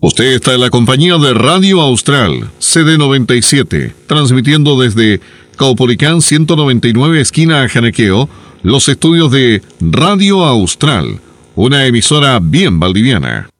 Usted está en la compañía de Radio Austral, CD97, transmitiendo desde Caupolicán 199, esquina Janequeo, los estudios de Radio Austral, una emisora bien valdiviana.